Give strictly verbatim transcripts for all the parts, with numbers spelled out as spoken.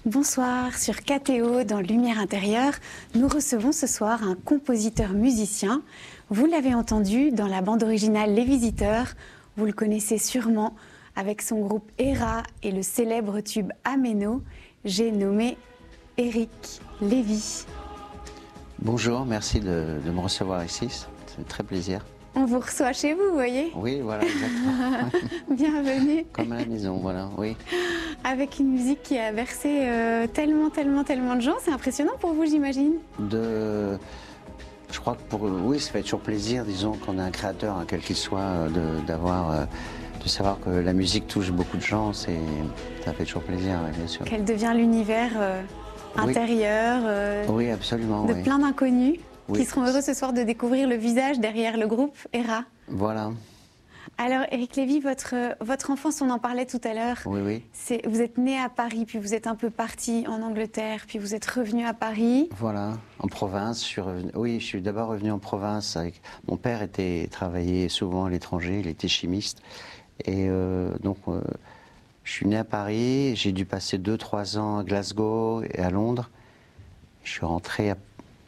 Bonsoir, sur K T O dans Lumière intérieure, nous recevons ce soir un compositeur-musicien. Vous l'avez entendu dans la bande originale Les Visiteurs, vous le connaissez sûrement avec son groupe Héra et le célèbre tube Améno. J'ai nommé Eric Lévy. Bonjour, merci de, de me recevoir ici, c'est très plaisir. On vous reçoit chez vous, vous voyez? Oui, voilà, exactement. Bienvenue. Comme à la maison, voilà, oui. Avec une musique qui a bercé euh, tellement, tellement, tellement de gens, c'est impressionnant pour vous, j'imagine? De... Je crois que pour oui, ça fait toujours plaisir, disons, qu'on a un créateur, hein, quel qu'il soit, de, d'avoir, euh, de savoir que la musique touche beaucoup de gens, c'est, ça fait toujours plaisir, oui, bien sûr. Qu'elle devient l'univers euh, intérieur euh, oui. Oui, absolument, de oui. plein d'inconnus. Oui. Qui seront heureux ce soir de découvrir le visage derrière le groupe Héra. Voilà. Alors, Eric Lévy, votre, votre enfance, on en parlait tout à l'heure. Oui, oui. C'est, vous êtes né à Paris, puis vous êtes un peu parti en Angleterre, puis vous êtes revenu à Paris. Voilà, en province. Je suis revenu, oui, je suis d'abord revenu en province. Avec, mon père était, travaillait souvent à l'étranger, il était chimiste. Et euh, donc, euh, je suis né à Paris, j'ai dû passer deux trois ans à Glasgow et à Londres. Je suis rentré à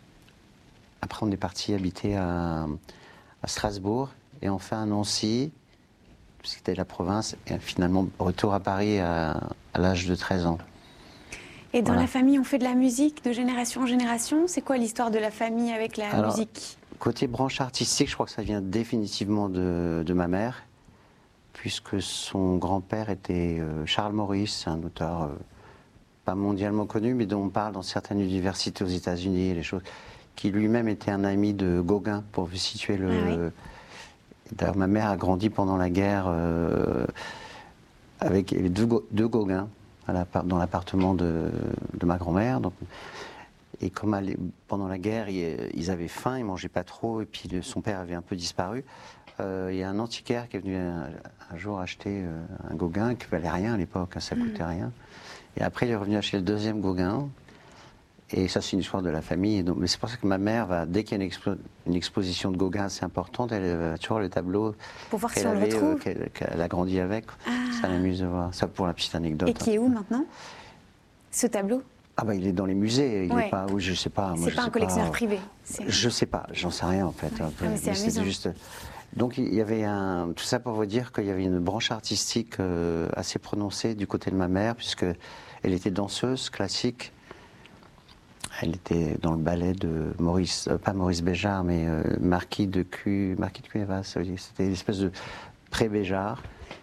Après, on est parti habiter à, à Strasbourg et enfin à Nancy, c'était la province, et finalement retour à Paris à, à l'âge de treize ans. Et dans Voilà. la famille, on fait de la musique de génération en génération. C'est quoi l'histoire de la famille avec la Alors, musique? Côté branche artistique, je crois que ça vient définitivement de, de ma mère, puisque son grand-père était euh, Charles Maurice, un auteur euh, pas mondialement connu, mais dont on parle dans certaines universités aux États-Unis, les choses. Qui lui-même était un ami de Gauguin, pour vous situer le... Ah oui. D'ailleurs, ma mère a grandi pendant la guerre euh, avec deux, deux Gauguins à la, dans l'appartement de, de ma grand-mère. Donc, et comme elle, pendant la guerre, ils, ils avaient faim, ils ne mangeaient pas trop, et puis le, son père avait un peu disparu. Euh, il y a un antiquaire qui est venu un, un jour acheter euh, un Gauguin qui ne valait rien à l'époque, hein, ça ne coûtait Mmh. rien. Et après, il est revenu acheter le deuxième Gauguin. Et ça, c'est une histoire de la famille. Donc, mais c'est pour ça que ma mère, va, dès qu'il y a une, expo, une exposition de Gauguin assez importante, elle va toujours le tableau Pour voir qu'elle si on le avait, euh, retrouve. qu'elle, qu'elle a grandi avec. Ah. Ça m'amuse de voir. Ça, pour la petite anecdote. Et qui est où maintenant, ce tableau? Ah bah, il est dans les musées. Il Ouais. est pas, oui, je sais pas. Moi, C'est je pas sais un collectionneur pas. privé. C'est... Je sais pas. J'en sais rien en fait. Ouais. Un peu. Ah, mais c'est Mais amusant. juste. Donc il y avait un. Tout ça pour vous dire qu'il y avait une branche artistique euh, assez prononcée du côté de ma mère, puisque elle était danseuse classique. Elle était dans le ballet de Maurice, euh, pas Maurice Béjart, mais euh, Marquis de Cu, Marquis de Cuevas. C'était une espèce de pré-Béjart.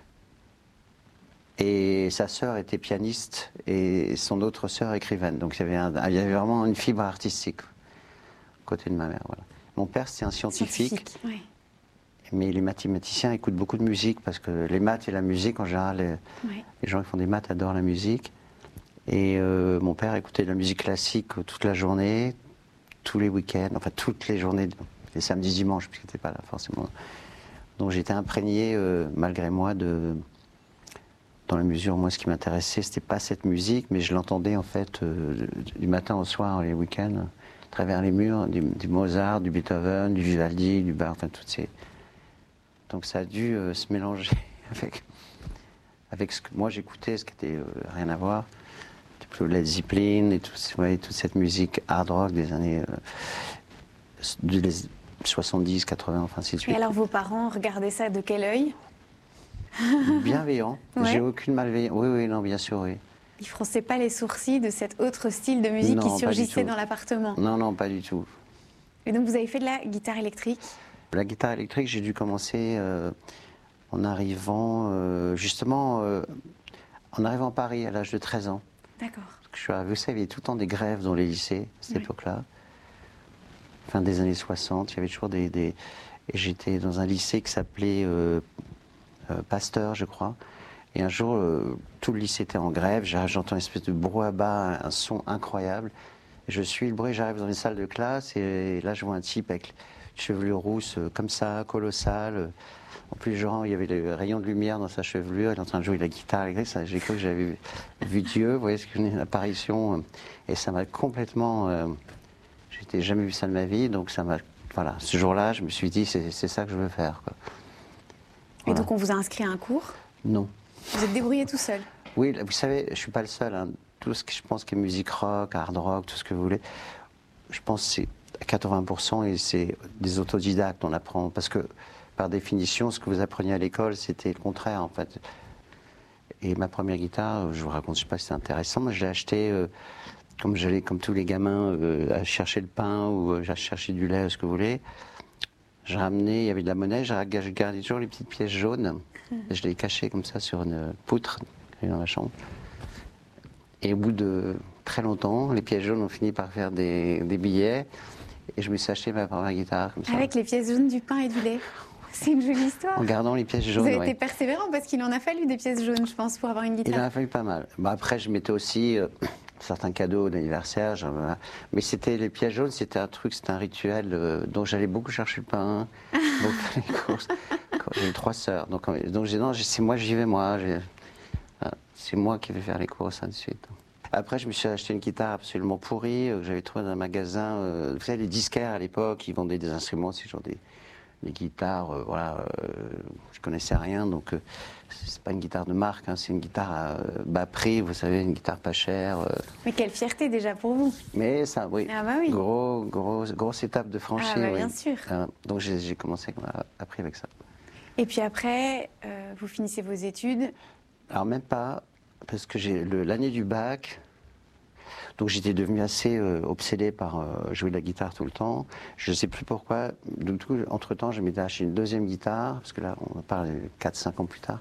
Et sa sœur était pianiste et son autre sœur écrivaine. Donc il y avait, un, il y avait vraiment une fibre artistique côté de ma mère. Voilà. Mon père, c'était un scientifique, Scientifique, ouais. mais les mathématiciens écoutent beaucoup de musique parce que les maths et la musique, en général, les, Ouais. les gens qui font des maths adorent la musique. Et euh, mon père écoutait de la musique classique toute la journée, tous les week-ends, enfin toutes les journées, les samedis, dimanches, parce qu'il n'était pas là forcément. Donc j'étais imprégné, euh, malgré moi, de, dans la mesure, moi ce qui m'intéressait, c'était pas cette musique, mais je l'entendais en fait euh, du matin au soir, les week-ends, à travers les murs, du, du Mozart, du Beethoven, du Vivaldi, du Bach, enfin toutes ces... Donc ça a dû euh, se mélanger avec, avec ce que moi j'écoutais, ce qui était euh, rien à voir. Led Zeppelin et tout, ouais, toute cette musique hard rock des années euh, des soixante-dix, quatre-vingts, enfin ainsi de suite. Et alors vos parents regardaient ça de quel œil? Bienveillant. Ouais. J'ai aucune malveillance. Oui, oui, non, bien sûr, oui. Ils fronçaient pas les sourcils de cet autre style de musique Non, qui pas du surgissait tout. dans l'appartement. Non, non, pas du tout. Et donc vous avez fait de la guitare électrique? La guitare électrique, j'ai dû commencer euh, en arrivant, euh, justement, euh, en arrivant à Paris à l'âge de treize ans. D'accord. Je suis arrivé, vous savez, il y avait tout le temps des grèves dans les lycées, à cette Oui. époque-là. Fin des années soixante, il y avait toujours des... des... Et j'étais dans un lycée qui s'appelait euh, euh, Pasteur, je crois. Et un jour, euh, tout le lycée était en grève, j'entends une espèce de brouhaha, un son incroyable. Et je suis le bruit, j'arrive dans une salle de classe, et là je vois un type avec une chevelure rousse, euh, comme ça, colossale. En plus, genre, il y avait le rayon de lumière dans sa chevelure, il est en train de jouer de la guitare. J'ai cru que j'avais vu, vu Dieu, vous voyez ce que je veux dire, une apparition. Et ça m'a complètement... Euh, J'étais jamais vu ça de ma vie, donc ça m'a... Voilà, ce jour-là, je me suis dit, c'est ça que je veux faire, quoi. Voilà. Et donc on vous a inscrit à un cours? Non. Vous êtes débrouillé tout seul? Oui, vous savez, je ne suis pas le seul. Hein. tout ce que je pense qui est musique rock, hard rock, tout ce que vous voulez, je pense que c'est à quatre-vingts pour cent et c'est des autodidactes, on apprend. Parce que, par définition, ce que vous appreniez à l'école, c'était le contraire, en fait. Et ma première guitare, je vous raconte, je sais pas si c'est intéressant, mais je l'ai achetée, euh, comme j'allais, comme tous les gamins, euh, à chercher le pain ou euh, à chercher du lait, ce que vous voulez. J'ai ramené, il y avait de la monnaie, j'ai gardé toujours les petites pièces jaunes. Et je l'ai cachée comme ça sur une poutre dans la chambre. Et au bout de très longtemps, les pièces jaunes ont fini par faire des, des billets. Et je me suis acheté ma première guitare comme ça. Avec les pièces jaunes, du pain et du lait. C'est une jolie histoire. En gardant les pièces jaunes, Vous avez ouais. été persévérant parce qu'il en a fallu des pièces jaunes, je pense, pour avoir une guitare. Il en a fallu pas mal. Bah, après, je mettais aussi euh, certains cadeaux d'anniversaire. Genre, voilà. Mais c'était les pièces jaunes, c'était un truc, c'était un rituel. Euh, donc j'allais beaucoup chercher le pain, beaucoup faire les courses. J'ai trois sœurs. Donc, donc j'ai dit non, c'est moi, j'y vais moi. C'est moi qui vais faire les courses, ainsi de suite. Après, je me suis acheté une guitare absolument pourrie euh, que j'avais trouvée dans un magasin. Euh, vous savez, les disquaires à l'époque, ils vendaient des instruments, c'est genre des, des guitares. Euh, voilà, euh, je connaissais rien, donc euh, c'est pas une guitare de marque, hein, c'est une guitare à euh, bas prix, vous savez, une guitare pas chère. Euh. Mais quelle fierté déjà pour vous. Mais ça, oui. Ah bah oui. Gros, gros, grosse étape de franchir. Ah bah oui. bien sûr. Euh, donc j'ai, j'ai commencé à, appris avec ça. Et puis après, euh, vous finissez vos études. Alors même pas, parce que j'ai le, l'année du bac. Donc j'étais devenu assez euh, obsédé par euh, jouer de la guitare tout le temps. Je ne sais plus pourquoi. Du coup, entre-temps, je m'étais acheté une deuxième guitare, parce que là, on parle quatre cinq ans plus tard.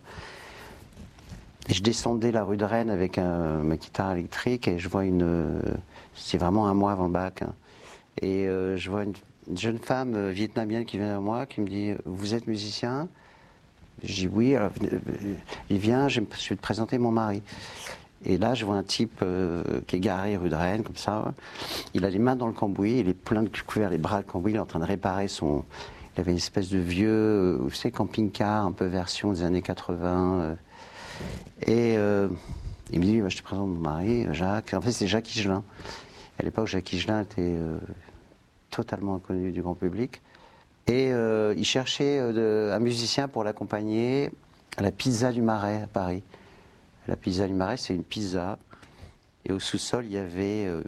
Et je descendais la rue de Rennes avec un, ma guitare électrique et je vois une... Euh, c'est vraiment un mois avant le bac. Hein, et euh, je vois une, une jeune femme euh, vietnamienne qui vient vers moi, qui me dit « Vous êtes musicien ?» Je dis « Oui. » Alors, il vient, je vais te présenter mon mari. Et là, je vois un type euh, qui est garé rue de Rennes, comme ça. Il a les mains dans le cambouis, il est plein de couverts, les bras de cambouis, il est en train de réparer son... Il avait une espèce de vieux, euh, vous savez, camping-car, un peu version des années quatre-vingts. Euh, et euh, il me dit, bah, je te présente mon mari, Jacques. En fait, c'est Jacques Higelin. À l'époque, Jacques Higelin était euh, totalement inconnu du grand public. Et euh, il cherchait euh, de, un musicien pour l'accompagner à la Pizza du Marais, à Paris. La Pizza du Marais, c'est une pizza. Et au sous-sol, il y avait euh,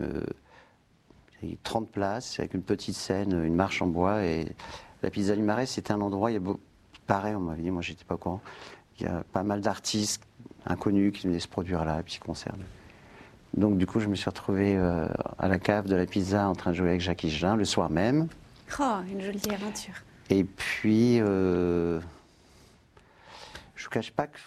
trente places, avec une petite scène, une marche en bois. Et la Pizza du Marais, c'était un endroit, il y a beau, pareil, on m'avait dit, moi j'étais pas au courant, il y a pas mal d'artistes inconnus qui venaient se produire là, et puis concerts. Donc du coup, je me suis retrouvé euh, à la cave de la pizza en train de jouer avec Jacques Higelin, le soir même. Oh, une jolie aventure. Et puis, euh, je vous cache pas que...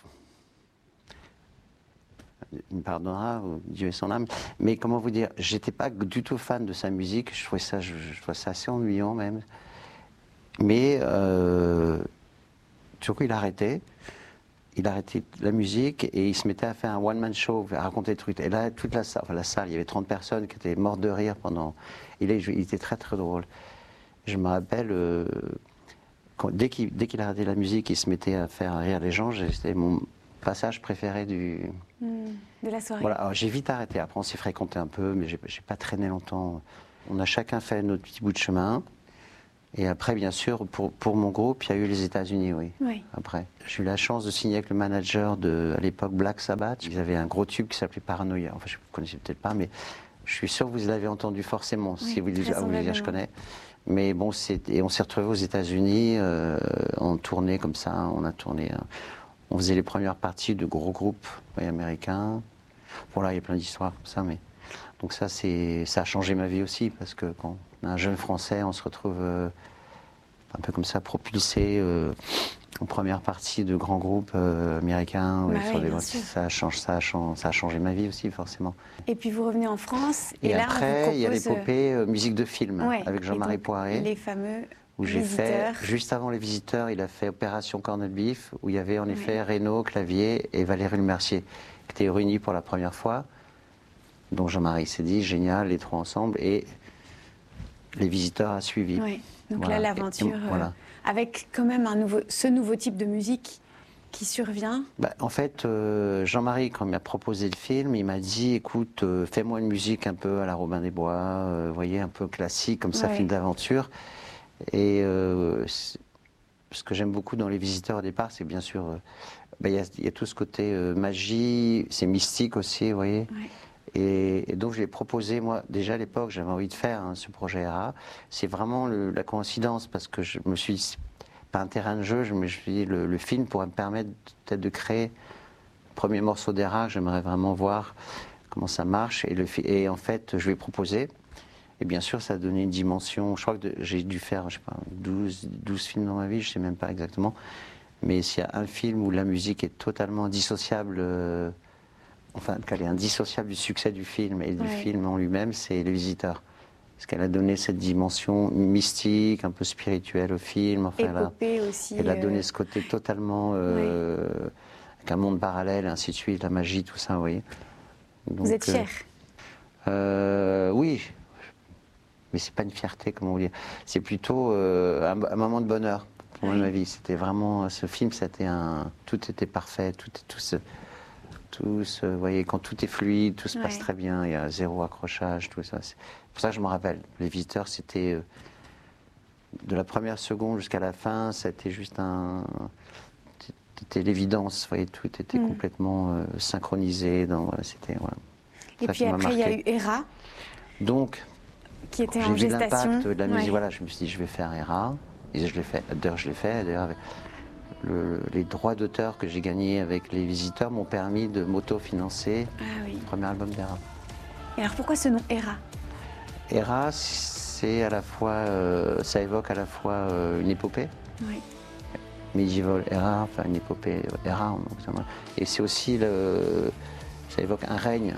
Il me pardonnera, Dieu et son âme. Mais comment vous dire, j'étais pas du tout fan de sa musique. Je trouvais ça, je, je trouvais ça assez ennuyant même. Mais euh, du coup, il arrêtait. Il arrêtait la musique et il se mettait à faire un one-man show, à raconter des trucs. Et là, toute la salle, enfin la salle, il y avait trente personnes qui étaient mortes de rire pendant. Et là, il était très très drôle. Je me rappelle, euh, quand, dès qu'il dès qu'il arrêtait la musique, il se mettait à faire rire les gens. C'était mon passage préféré du. Mmh, de la soirée. Voilà, alors j'ai vite arrêté. Après, on s'est fréquenté un peu, mais j'ai, j'ai pas traîné longtemps. On a chacun fait notre petit bout de chemin. Et après, bien sûr, pour, pour mon groupe, il y a eu les États-Unis, oui. Oui. Après, j'ai eu la chance de signer avec le manager de, à l'époque, Black Sabbath. Ils avaient un gros tube qui s'appelait Paranoia. Enfin, je ne connaissais peut-être pas, mais je suis sûr que vous l'avez entendu forcément. Oui, si vous dites, ah, vous dites, je connais. Mais bon, c'est, et on s'est retrouvés aux États-Unis euh, en tournée comme ça. On a tourné. Euh, on faisait les premières parties de gros groupes oui, américains. Voilà, il y a plein d'histoires comme ça, mais donc ça, c'est, ça a changé ma vie aussi parce que quand on est un jeune Français, on se retrouve euh, un peu comme ça propulsé euh, en première partie de grands groupes euh, américains. Bah ouais, oui, sur des... bien sûr. ça change, ça a changé, ça a changé ma vie aussi forcément. Et puis vous revenez en France et, Et, là après, on vous propose... il y a l'épopée euh, musique de film ouais, avec Jean-Marie Poiré. Les fameux où j'ai visiteurs. fait, juste avant les visiteurs, il a fait Opération Corned Beef, où il y avait en effet oui. Renaud, Clavier et Valérie Lemercier, qui étaient réunis pour la première fois. Donc Jean-Marie s'est dit, génial, les trois ensemble, et les visiteurs a suivi. Oui. Donc voilà. là, l'aventure, et, et, voilà. euh, avec quand même un nouveau, ce nouveau type de musique qui survient. Bah, en fait, euh, Jean-Marie, quand il m'a proposé le film, il m'a dit, écoute, euh, fais-moi une musique un peu à la Robin des Bois, euh, vous voyez, un peu classique, comme ça, ouais. Film d'aventure. Et euh, ce que j'aime beaucoup dans Les Visiteurs au départ, c'est bien sûr, il euh, bah, y, y a tout ce côté euh, magie, c'est mystique aussi, vous voyez. Ouais. Et, et donc je l'ai proposé, moi, déjà à l'époque, j'avais envie de faire hein, ce projet E R A. C'est vraiment le, la coïncidence, parce que je me suis dit, c'est pas un terrain de jeu, je me suis dit, le, le film pourrait me permettre peut-être de créer le premier morceau d'E R A, j'aimerais vraiment voir comment ça marche. Et, le, et en fait, je lui ai proposé. Et bien sûr, ça a donné une dimension. Je crois que de, j'ai dû faire, je sais pas, douze, douze films dans ma vie, je sais même pas exactement. Mais s'il y a un film où la musique est totalement dissociable, euh, enfin, qu'elle est indissociable du succès du film et du ouais. film en lui-même, c'est Les Visiteurs. Parce qu'elle a donné cette dimension mystique, un peu spirituelle au film. Enfin, Épopée elle a, aussi. Elle a donné euh... ce côté totalement euh, ouais. avec un monde parallèle, ainsi de suite, la magie, tout ça, vous voyez. Donc, vous êtes fier euh, euh, Oui. Mais c'est pas une fierté, comment vous dire. C'est plutôt euh, un, un moment de bonheur pour oui. ma vie. C'était vraiment ce film, c'était un, tout était parfait, tout, tout se, tout se, vous voyez, quand tout est fluide, tout se ouais. passe très bien, il y a zéro accrochage, tout ça. C'est pour ça que je me rappelle. Les Visiteurs, c'était euh, de la première seconde jusqu'à la fin, c'était juste un, c'était l'évidence, vous voyez, tout était mm. complètement euh, synchronisé. Donc voilà, c'était voilà. Et puis après, il y a eu E R A. Donc. Qui était j'ai en vu gestation. L'impact de la musique, ouais. voilà, je me suis dit je vais faire E R A, et je l'ai fait, d'ailleurs je l'ai fait, d'ailleurs le, les droits d'auteur que j'ai gagnés avec Les Visiteurs m'ont permis de m'auto-financer ah, oui. le premier album d'E R A. Et alors pourquoi ce nom E R A? E R A, c'est à la fois, euh, ça évoque à la fois euh, une épopée, oui. Medieval Era, enfin une épopée E R A, et c'est aussi, le, ça évoque un règne.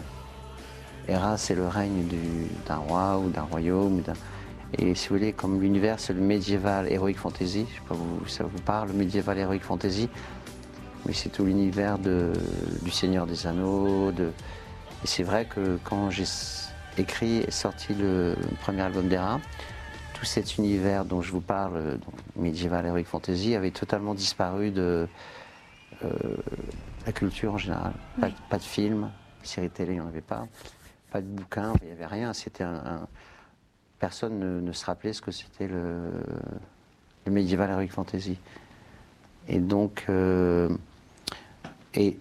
E R A, c'est le règne d'un roi ou d'un royaume. Ou et si vous voulez, comme l'univers, c'est le médiéval heroic fantasy, je sais pas si ça vous parle, le médiéval heroic fantasy, mais c'est tout l'univers du Seigneur des Anneaux. De, et c'est vrai que quand j'ai écrit et sorti le, le premier album d'E R A, tout cet univers dont je vous parle, donc, médiéval heroic fantasy, avait totalement disparu de euh, la culture en général. Oui. Pas, pas de films, séries télé, il n'y en avait pas. Pas de bouquin, il n'y avait rien. C'était un, un... Personne ne, ne se rappelait ce que c'était le, le médiéval heroic fantasy. Et donc, euh... et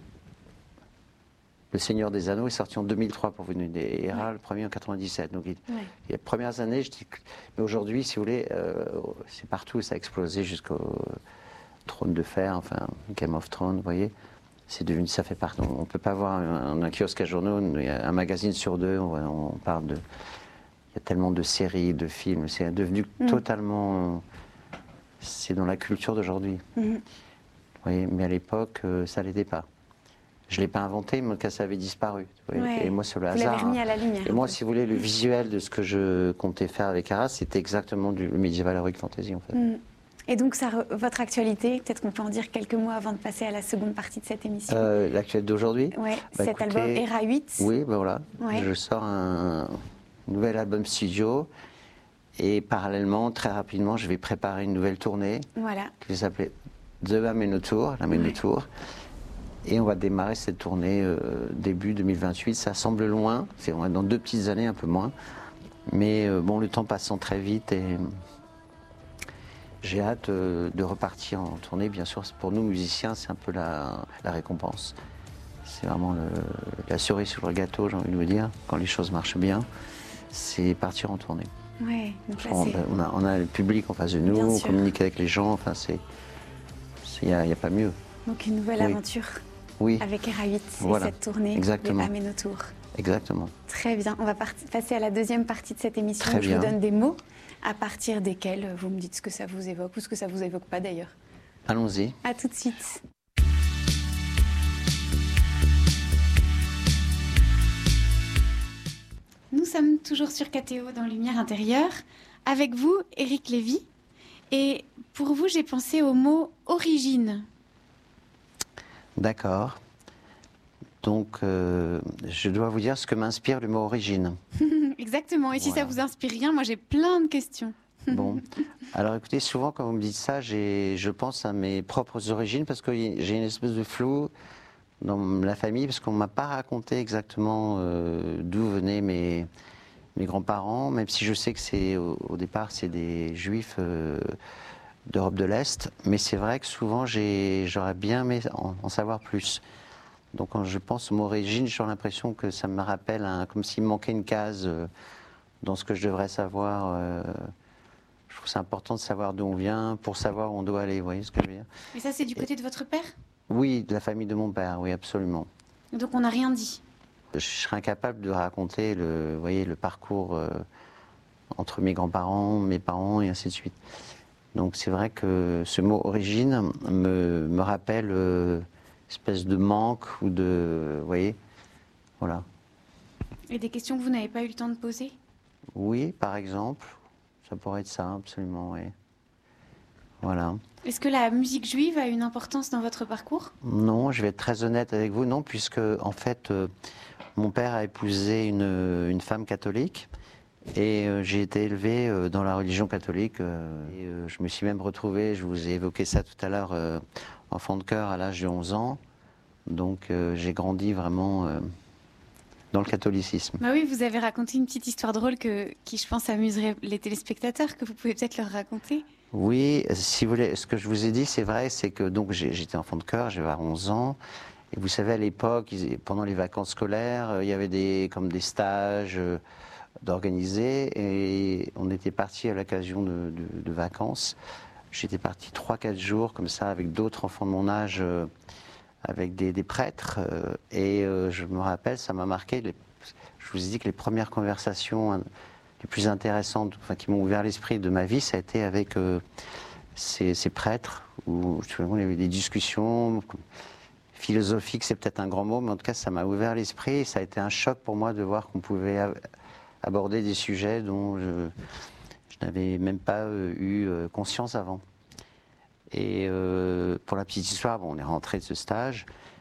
Le Seigneur des Anneaux est sorti en deux mille trois pour vous donner une idée. Et E R A, ouais. le premier en quatre-vingt-dix-sept. Donc, il... ouais. les premières années, je dis, que... mais aujourd'hui, si vous voulez, euh, c'est partout, ça a explosé jusqu'au Trône de Fer, enfin Game of Thrones, vous voyez. C'est devenu, ça fait partie. On ne peut pas voir un, un kiosque à journaux, un magazine sur deux, on, on parle de. Il y a tellement de séries, de films, c'est devenu mmh. totalement. C'est dans la culture d'aujourd'hui. Mmh. Vous voyez, mais à l'époque, ça ne l'était pas. Je ne l'ai pas inventé, mais ça avait disparu. Vous voyez. Ouais. Et moi, c'est le vous hasard. Remis à la lumière, et moi, si vous voulez, le visuel de ce que je comptais faire avec Arras, c'était exactement du médiéval heroic fantasy, en fait. Mmh. Et donc, ça, votre actualité, peut-être qu'on peut en dire quelques mots avant de passer à la seconde partie de cette émission. Euh, L'actualité d'aujourd'hui Oui, bah, cet écoutez, album E R A huit. Oui, ben voilà. Ouais. Je sors un nouvel album studio et parallèlement, très rapidement, je vais préparer une nouvelle tournée voilà. qui va s'appeler The Ameno Tour, la Ameno ouais. Tour. Et on va démarrer cette tournée euh, début deux mille vingt-huit. Ça semble loin, c'est dans deux petites années, un peu moins. Mais euh, bon, le temps passant très vite et... J'ai hâte euh, de repartir en tournée, bien sûr. Pour nous, musiciens, c'est un peu la, la récompense. C'est vraiment le, la cerise sur le gâteau, j'ai envie de vous dire. Quand les choses marchent bien, c'est partir en tournée. Ouais, donc là, on, on, a, on a le public en face de nous, bien on sûr. communique avec les gens. Enfin, c'est, il n'y a, a pas mieux. Donc une nouvelle oui. aventure oui. avec E R A huit voilà. et cette tournée Exactement. des Ameno Tour. Exactement. Très bien. On va passer à la deuxième partie de cette émission. Très Je bien. vous donne des mots à partir desquels vous me dites ce que ça vous évoque ou ce que ça vous évoque pas d'ailleurs. Allons-y. À tout de suite. Nous sommes toujours sur K T O dans Lumière intérieure. Avec vous, Éric Lévy. Et pour vous, j'ai pensé au mot origine. D'accord. Donc, euh, je dois vous dire ce que m'inspire le mot origine. Exactement. Et voilà. Si ça vous inspire rien, moi j'ai plein de questions. Bon. Alors écoutez, souvent quand vous me dites ça, je pense à mes propres origines parce que j'ai une espèce de flou dans la famille parce qu'on ne m'a pas raconté exactement euh, d'où venaient mes, mes grands-parents, même si je sais que c'est au, au départ c'est des juifs euh, d'Europe de l'Est. Mais c'est vrai que souvent j'aurais bien aimé en, en savoir plus. Donc quand je pense au mot origine, j'ai l'impression que ça me rappelle un, comme s'il me manquait une case euh, dans ce que je devrais savoir. Euh, je trouve que c'est important de savoir d'où on vient pour savoir où on doit aller, vous voyez ce que je veux dire? Et ça, c'est du côté de votre père? Oui, de la famille de mon père, oui, absolument. Donc on n'a rien dit? Je serais incapable de raconter le, vous voyez, le parcours euh, entre mes grands-parents, mes parents et ainsi de suite. Donc c'est vrai que ce mot origine me, me rappelle euh, une espèce de manque ou de, vous voyez, voilà. Et des questions que vous n'avez pas eu le temps de poser? Oui, par exemple, ça pourrait être ça, absolument, oui. Voilà. Est-ce que la musique juive a une importance dans votre parcours? Non, je vais être très honnête avec vous, non, puisque en fait, euh, mon père a épousé une, une femme catholique et euh, j'ai été élevé euh, dans la religion catholique. Euh, et, euh, je me suis même retrouvé, je vous ai évoqué ça tout à l'heure, euh, enfant de chœur à l'âge de onze ans. Donc euh, j'ai grandi vraiment euh, dans le catholicisme. Bah oui, vous avez raconté une petite histoire drôle que, qui, je pense, amuserait les téléspectateurs, que vous pouvez peut-être leur raconter. Oui, si vous voulez, ce que je vous ai dit, c'est vrai, c'est que donc j'étais enfant de chœur, j'avais onze ans. Et vous savez, à l'époque, pendant les vacances scolaires, il y avait des, comme des stages euh, d'organiser. Et on était partis à l'occasion de, de, de vacances. J'étais parti trois quatre jours comme ça avec d'autres enfants de mon âge, euh, avec des, des prêtres. Euh, et euh, je me rappelle, ça m'a marqué. Les, je vous ai dit que les premières conversations hein, les plus intéressantes, enfin, qui m'ont ouvert l'esprit de ma vie, ça a été avec euh, ces, ces prêtres, où je me souviens, il y avait des discussions philosophiques, c'est peut-être un grand mot, mais en tout cas, ça m'a ouvert l'esprit. Et ça a été un choc pour moi de voir qu'on pouvait aborder des sujets dont je, je n'avais même pas euh, eu euh, conscience avant. Et euh, pour la petite histoire, bon, on est rentré de ce stage.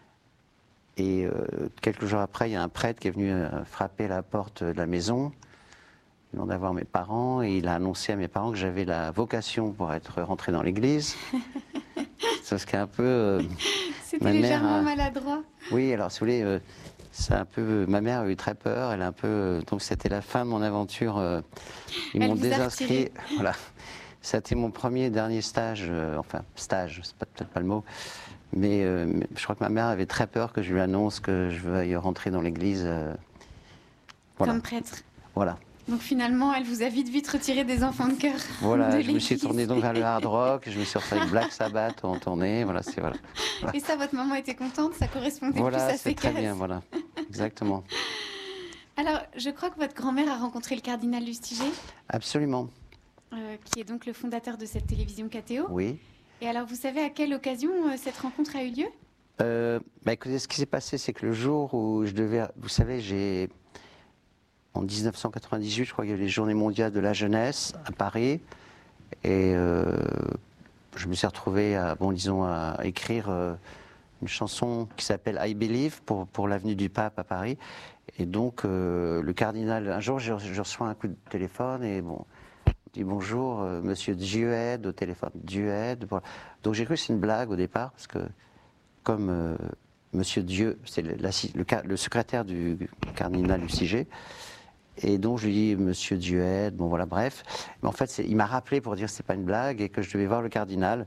Et euh, quelques jours après, il y a un prêtre qui est venu euh, frapper à la porte de la maison. Il demandait à voir mes parents et il a annoncé à mes parents que j'avais la vocation pour être rentré dans l'église. C'est ce qui est un peu. Euh, C'était légèrement a... maladroit. Oui, alors si vous voulez, euh, c'est un peu. Ma mère a eu très peur. Elle a un peu. Euh, donc c'était la fin de mon aventure. Euh, ils m'ont désinscrit. Voilà. C'était mon premier et dernier stage. Euh, enfin, stage, c'est pas, peut-être pas le mot. Mais, euh, mais je crois que ma mère avait très peur que je lui annonce que je veuille rentrer dans l'église. Euh, voilà. Comme prêtre. Voilà. Donc finalement, elle vous a vite vite retiré des enfants de chœur. Voilà, de je me suis tourné donc vers le hard rock, je me suis retrouvé avec Black Sabbath en tournée, voilà, c'est voilà. voilà. Et ça, votre maman était contente, ça correspondait voilà, plus à ses très cases. bien, voilà, exactement. Alors, je crois que votre grand-mère a rencontré le cardinal Lustiger. Absolument. Euh, qui est donc le fondateur de cette télévision K T O. Oui. Et alors, vous savez à quelle occasion euh, cette rencontre a eu lieu? euh, bah, écoutez, ce qui s'est passé, c'est que le jour où je devais, vous savez, j'ai en dix-neuf cent quatre-vingt-dix-huit, je crois qu'il y a eu les Journées mondiales de la jeunesse à Paris, et euh, je me suis retrouvé à, bon, disons, à écrire euh, une chanson qui s'appelle I Believe pour, pour l'avenue du Pape à Paris. Et donc, euh, le cardinal, un jour, je, je reçois un coup de téléphone et bon, on dit bonjour, euh, monsieur Dieu aide au téléphone, Dieu aide. Voilà. Donc j'ai cru que c'est une blague au départ, parce que comme euh, monsieur Dieu, c'est le, la, le, le secrétaire du cardinal Lustiger, et donc je lui dis Monsieur Duet, bon voilà, bref. Mais en fait, il m'a rappelé pour dire que c'est pas une blague et que je devais voir le cardinal.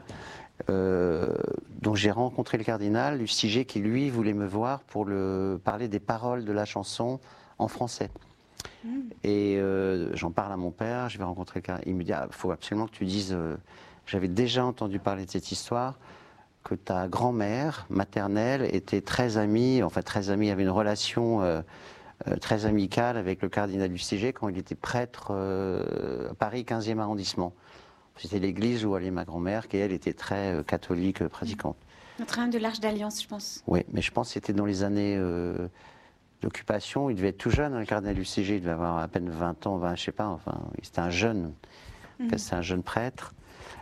Euh, donc j'ai rencontré le cardinal Lustiger qui lui voulait me voir pour le parler des paroles de la chanson en français. Mmh. Et euh, j'en parle à mon père. Je vais rencontrer le cardinal. Il me dit ah, faut absolument que tu dises. Euh, J'avais déjà entendu parler de cette histoire, que ta grand-mère maternelle était très amie, enfin très amie, avait une relation. Euh, Euh, très amical avec le cardinal Lustiger quand il était prêtre euh, à Paris quinzième arrondissement. C'était l'église où allait ma grand-mère, qui elle était très euh, catholique, euh, pratiquante. Notre un de l'Arche d'Alliance, je pense. Oui, mais je pense que c'était dans les années euh, d'occupation. Il devait être tout jeune, hein, le cardinal Lustiger, il devait avoir à peine vingt ans, vingt, je sais pas, enfin, c'était un jeune, mmh. c'était un jeune prêtre.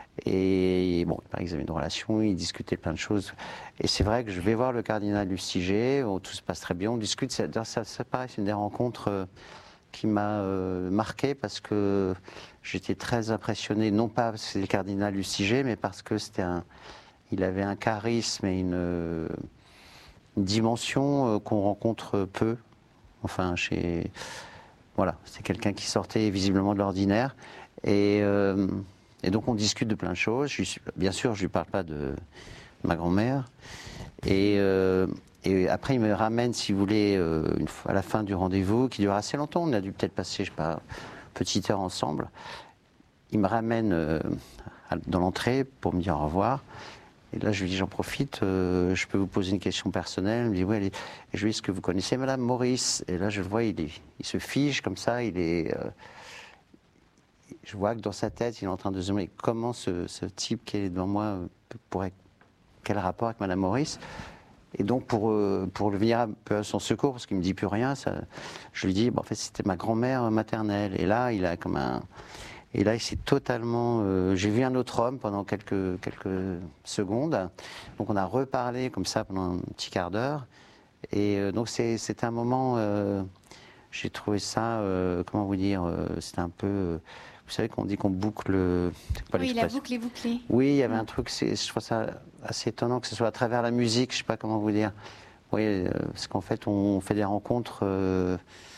Et bon, ils avaient une relation, ils discutaient plein de choses. Et c'est vrai que je vais voir le cardinal Lustiger, tout se passe très bien, on discute. Ça, ça, ça pareil, c'est une des rencontres euh, qui m'a euh, marqué parce que j'étais très impressionné, non pas parce que c'est le cardinal Lustiger, mais parce que c'était un, il avait un charisme et une, une dimension euh, qu'on rencontre peu. Enfin, chez, voilà, c'est quelqu'un qui sortait visiblement de l'ordinaire. Et euh, Et donc on discute de plein de choses. Je suis, bien sûr, je ne lui parle pas de, ma grand-mère. Et, euh, et après, il me ramène, si vous voulez, euh, une fois, à la fin du rendez-vous, qui dure assez longtemps, on a dû peut-être passer, je sais pas, une petite heure ensemble. Il me ramène euh, dans l'entrée pour me dire au revoir. Et là, je lui dis, j'en profite, euh, je peux vous poser une question personnelle. Il me dit, oui, allez. Et je lui dis, est-ce que vous connaissez Madame Maurice? Et là, je le vois, il, est, il se fige comme ça, il est... Euh, je vois que dans sa tête, il est en train de se demander comment ce, ce type qui est devant moi pourrait... Quel rapport avec Madame Maurice? Et donc, pour, euh, pour venir un peu à son secours, parce qu'il ne me dit plus rien, ça, je lui dis, bon, en fait, c'était ma grand-mère maternelle. Et là, il a comme un... Et là, il s'est totalement... Euh, j'ai vu un autre homme pendant quelques, quelques secondes. Donc, on a reparlé comme ça pendant un petit quart d'heure. Et euh, donc, c'était un moment... Euh, j'ai trouvé ça... Euh, comment vous dire euh, C'était un peu... Euh, vous savez qu'on dit qu'on boucle... Pas oui, la boucle est bouclée. Oui, il y avait un truc... Je trouve ça assez étonnant que ce soit à travers la musique. Je ne sais pas comment vous dire. Oui, euh, parce qu'en fait, on fait des rencontres... Euh,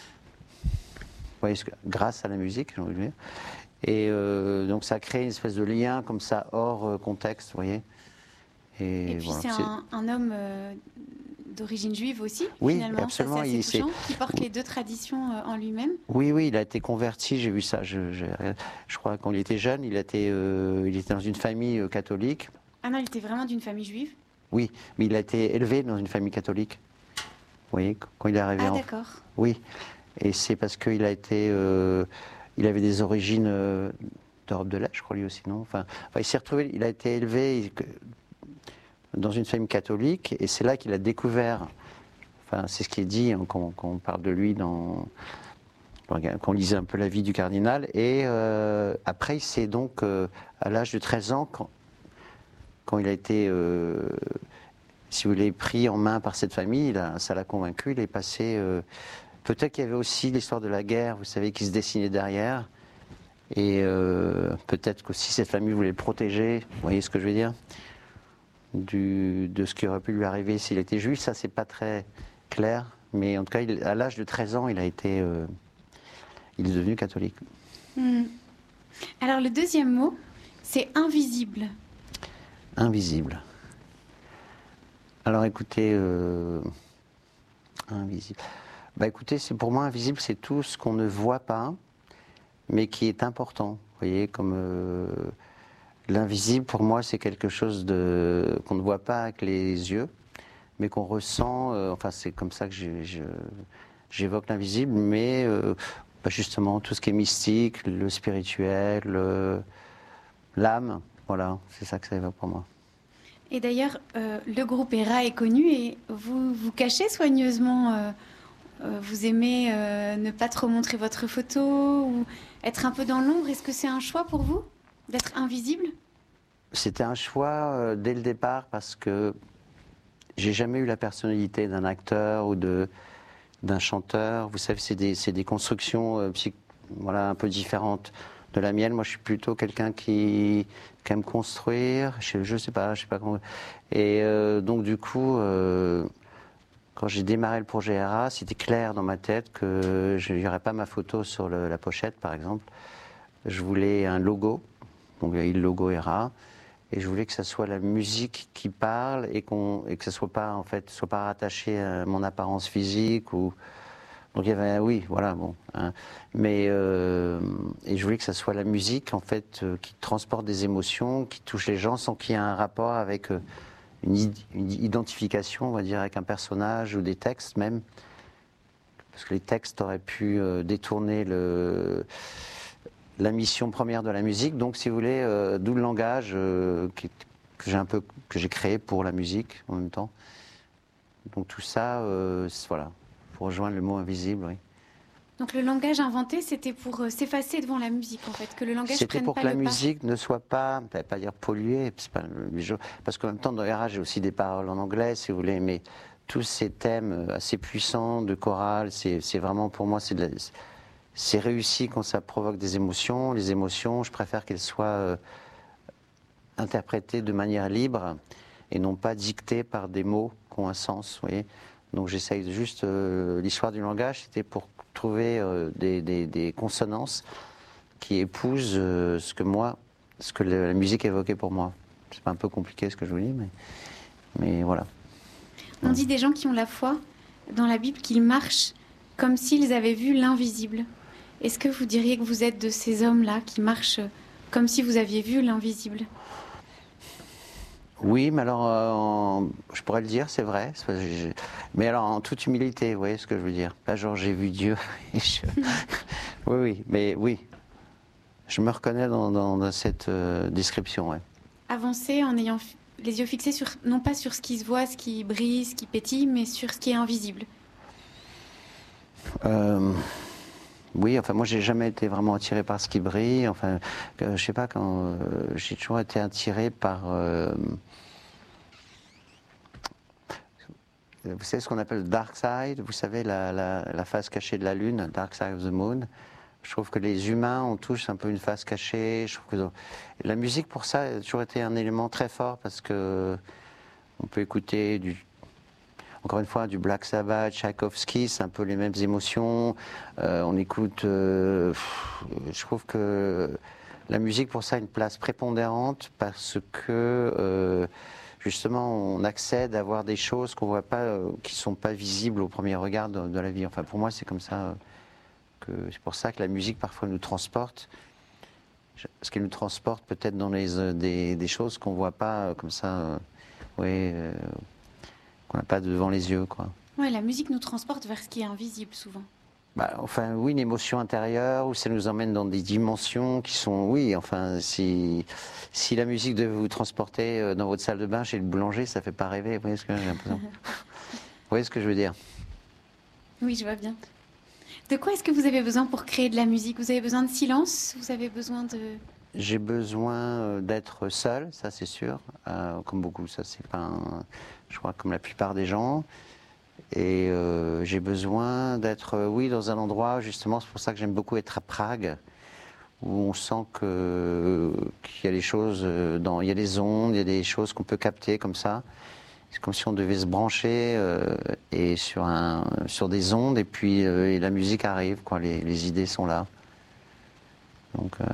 oui, grâce à la musique, j'ai envie de dire. Et euh, donc ça crée une espèce de lien comme ça, hors euh, contexte, vous voyez. Et, Et puis voilà, c'est un, un homme euh, d'origine juive aussi, oui, finalement. Absolument. Ça, c'est assez touchant, il, qui porte oui. les deux traditions euh, en lui-même. Oui, oui, il a été converti, j'ai vu ça. Je, je, je crois quand il était jeune, il était, euh, il était dans une famille euh, catholique. Ah non, il était vraiment d'une famille juive? Oui, mais il a été élevé dans une famille catholique. Vous voyez, quand il est arrivé ah, en... d'accord. Oui, et c'est parce qu'il a été... Euh, il avait des origines euh, d'Europe de l'Est, je crois lui aussi, non enfin, enfin, il s'est retrouvé, il a été élevé il, dans une famille catholique, et c'est là qu'il a découvert, enfin, c'est ce qui est dit hein, quand, quand on parle de lui, dans, quand on lisait un peu la vie du cardinal, et euh, après il s'est donc, euh, à l'âge de treize ans, quand, quand il a été, euh, si vous voulez, pris en main par cette famille, il a, ça l'a convaincu, il est passé... Euh, Peut-être qu'il y avait aussi l'histoire de la guerre, vous savez, qui se dessinait derrière. Et euh, peut-être qu'aussi cette famille voulait le protéger, vous voyez ce que je veux dire, du, de ce qui aurait pu lui arriver s'il était juif. Ça, c'est pas très clair. Mais en tout cas, il, à l'âge de treize ans, il a été... Euh, il est devenu catholique. Mmh. Alors, le deuxième mot, c'est invisible. Invisible. Alors, écoutez... Euh, invisible... Bah écoutez, c'est pour moi invisible, c'est tout ce qu'on ne voit pas, mais qui est important. Vous voyez, comme euh, l'invisible pour moi, c'est quelque chose de qu'on ne voit pas avec les yeux, mais qu'on ressent. Euh, enfin, c'est comme ça que j'évoque l'invisible, mais euh, bah justement tout ce qui est mystique, le spirituel, le, l'âme, voilà, c'est ça que ça évoque pour moi. Et d'ailleurs, euh, le groupe Héra est connu et vous vous cachez soigneusement. Euh... Vous aimez euh, ne pas trop montrer votre photo ou être un peu dans l'ombre. Est-ce que c'est un choix pour vous d'être invisible? C'était un choix euh, dès le départ parce que j'ai jamais eu la personnalité d'un acteur ou de, d'un chanteur. Vous savez, c'est des, c'est des constructions euh, psych, voilà, un peu différentes de la mienne. Moi, je suis plutôt quelqu'un qui, qui aime construire. Je, je sais pas, je sais pas comment. Et euh, donc, du coup... Euh, Quand j'ai démarré le projet Héra, c'était clair dans ma tête que je n'y aurait pas ma photo sur le, la pochette, par exemple. Je voulais un logo, donc il y a eu le logo Héra, et je voulais que ça soit la musique qui parle et, qu'on, et que ça soit pas en fait soit pas rattaché à mon apparence physique ou donc il y avait oui voilà bon hein. Mais euh, et je voulais que ça soit la musique en fait euh, qui transporte des émotions, qui touche les gens sans qu'il y ait un rapport avec euh, Une, une identification, on va dire, avec un personnage ou des textes même, parce que les textes auraient pu euh, détourner le, la mission première de la musique. Donc, si vous voulez, euh, d'où le langage euh, qui, que j'ai un peu que j'ai créé pour la musique en même temps. Donc tout ça, euh, voilà, pour rejoindre le mot invisible, oui. Donc le langage inventé, c'était pour euh, s'effacer devant la musique, en fait, que le langage C'était prenne pour pas que la le pas. musique ne soit pas, pas dire polluée, c'est pas, parce qu'en même temps dans Héra j'ai aussi des paroles en anglais, si vous voulez, mais tous ces thèmes assez puissants de chorale, c'est vraiment pour moi, c'est réussi quand ça provoque des émotions. Les émotions, je préfère qu'elles soient euh, interprétées de manière libre et non pas dictées par des mots qui ont un sens, vous voyez. Donc j'essaye juste, euh, l'histoire du langage, c'était pour trouver euh, des, des, des consonances qui épousent euh, ce que moi, ce que la musique évoquait pour moi. C'est pas un peu compliqué ce que je vous dis, mais, mais voilà. On dit des gens qui ont la foi dans la Bible qu'ils marchent comme s'ils avaient vu l'invisible. Est-ce que vous diriez que vous êtes de ces hommes-là qui marchent comme si vous aviez vu l'invisible? Oui, mais alors, euh, en- je pourrais le dire, c'est vrai. c'est parce que j'ai- Mais alors, en toute humilité, vous voyez ce que je veux dire. Pas genre j'ai vu Dieu. et je- Oui, oui, mais oui. Je me reconnais dans, dans- dans cette euh, description, ouais. Avancer en ayant f- les yeux fixés sur, non pas sur ce qui se voit, ce qui brille, ce qui pétille, mais sur ce qui est invisible. Euh, Oui, enfin moi j'ai jamais été vraiment attiré par ce qui brille. Enfin, euh, je sais pas quand euh, j'ai toujours été attiré par. euh, vous savez ce qu'on appelle le dark side. Vous savez la, la, la face cachée de la lune, dark side of the moon. Je trouve que les humains ont tous un peu une face cachée. Je trouve que la musique pour ça a toujours été un élément très fort parce que on peut écouter du encore une fois, du Black Sabbath, Tchaïkovski, c'est un peu les mêmes émotions. Euh, on écoute. Euh, pff, je trouve que la musique, pour ça, a une place prépondérante parce que euh, justement, on accède à voir des choses qu'on voit pas, euh, qui sont pas visibles au premier regard de, de la vie. Enfin, pour moi, c'est comme ça. euh, que c'est pour ça que la musique parfois nous transporte. Je- Parce qu'elle nous transporte peut-être dans les, euh, des, des choses qu'on voit pas euh, comme ça. euh, ouais, euh, qu'on n'a pas devant les yeux, quoi. Ouais, la musique nous transporte vers ce qui est invisible souvent. Bah, enfin, oui, une émotion intérieure, où ça nous emmène dans des dimensions qui sont, oui, enfin, si, si la musique devait vous transporter euh, dans votre salle de bain chez le boulanger, ça fait pas rêver, vous voyez ce que j'ai l'impression. Vous voyez ce que je veux dire? Oui, je vois bien. De quoi est-ce que vous avez besoin pour créer de la musique? Vous avez besoin de silence? Vous avez besoin de... J'ai besoin euh, d'être seul, ça c'est sûr, euh, comme beaucoup, ça c'est pas, un- je crois comme la plupart des gens. Et euh, j'ai besoin d'être, euh, oui, dans un endroit, justement, c'est pour ça que j'aime beaucoup être à Prague, où on sent que qu'il y a des choses, euh, dans, il y a des ondes, il y a des choses qu'on peut capter comme ça. C'est comme si on devait se brancher euh, et sur un, sur des ondes, et puis euh, et la musique arrive, quoi. Les, les idées sont là. Donc, euh,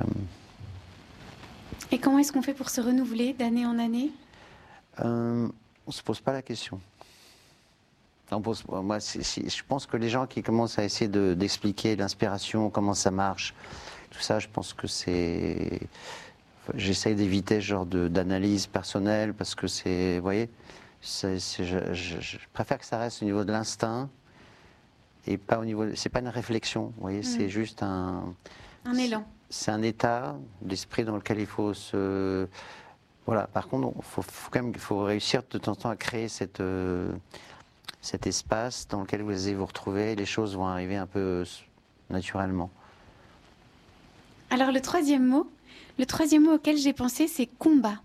Et comment est-ce qu'on fait pour se renouveler d'année en année? euh, on se pose pas la question. On pose- moi, c'est- c'est- je pense que les gens qui commencent à essayer de- d'expliquer l'inspiration, comment ça marche, tout ça, je pense que c'est. J'essaye d'éviter ce genre de- d'analyse personnelle parce que c'est. Vous voyez, c'est- c'est- je, je- je préfère que ça reste au niveau de l'instinct et pas au niveau. C'est pas une réflexion, vous voyez, c'est juste un. Un élan. C'est un état d'esprit dans lequel il faut se. Voilà, par contre, il faut, faut quand même faut réussir de temps en temps à créer cette. euh, cet espace dans lequel vous allez vous retrouver, les choses vont arriver un peu naturellement. Alors le troisième mot, le troisième mot auquel j'ai pensé, c'est combat.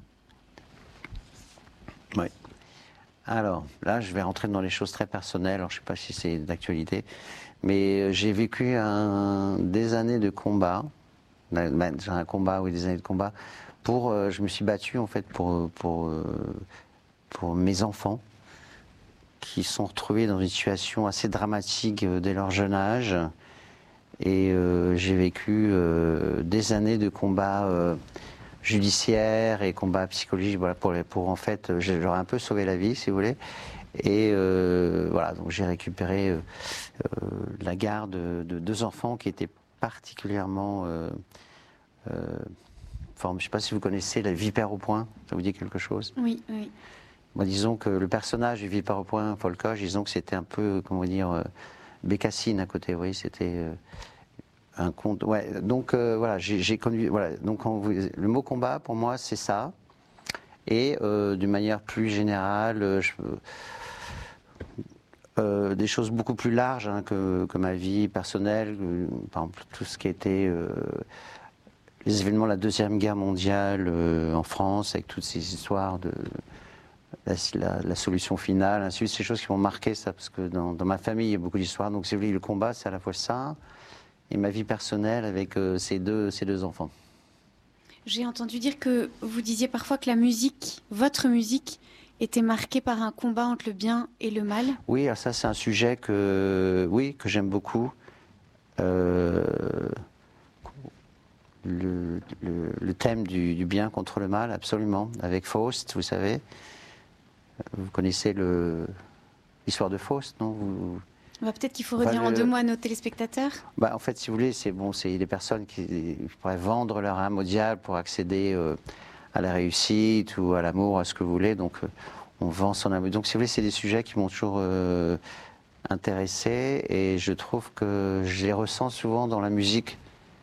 Oui. Alors, là, je vais rentrer dans les choses très personnelles, alors je ne sais pas si c'est d'actualité, mais j'ai vécu un, des années de combat, ben, j'ai un combat, oui, des années de combat, pour, euh, je me suis battu en fait pour, pour, euh, pour mes enfants, qui sont retrouvés dans une situation assez dramatique euh, dès leur jeune âge. Et euh, j'ai vécu euh, des années de combats euh, judiciaires et combats psychologiques, voilà, pour, pour en fait, je leur ai un peu sauvé la vie, si vous voulez. Et euh, voilà, donc j'ai récupéré euh, euh, la garde de, de deux enfants qui étaient particulièrement... Euh, euh, enfin, je ne sais pas si vous connaissez la Vipère au point, ça vous dit quelque chose? Oui, oui. Moi, disons que le personnage du Vipère au point, Folcoche, disons que c'était un peu, comment dire, euh, Bécassine à côté, vous voyez, c'était euh, un conte. Ouais, donc euh, voilà, j'ai connu. Voilà, donc quand vous- le mot combat, pour moi, c'est ça. Et euh, d'une manière plus générale, euh, je, euh, des choses beaucoup plus larges hein, que, que ma vie personnelle, euh, par exemple, tout ce qui était. Euh, les événements de la Deuxième Guerre mondiale euh, en France, avec toutes ces histoires de. La, la, la solution finale, ainsi de suite, ces choses qui m'ont marqué ça, parce que dans, dans ma famille, il y a beaucoup d'histoires. Donc, si vous voulez, le combat, c'est à la fois ça, et ma vie personnelle avec euh, ces, deux, ces deux enfants. J'ai entendu dire que vous disiez parfois que la musique, votre musique, était marquée par un combat entre le bien et le mal. Oui, alors ça, c'est un sujet que, oui, que j'aime beaucoup. Euh, le, le, le thème du, du bien contre le mal, absolument. Avec Faust, vous savez, vous connaissez le, l'histoire de Faust, non vous, bah, peut-être qu'il faut enfin, redire le, en deux mots à nos téléspectateurs. Bah, en fait, si vous voulez, c'est bon, c'est des personnes qui pourraient vendre leur âme au diable pour accéder euh, à la réussite ou à l'amour, à ce que vous voulez. Donc, euh, on vend son âme. Donc, si vous voulez, c'est des sujets qui m'ont toujours euh, intéressé et je trouve que je les ressens souvent dans la musique,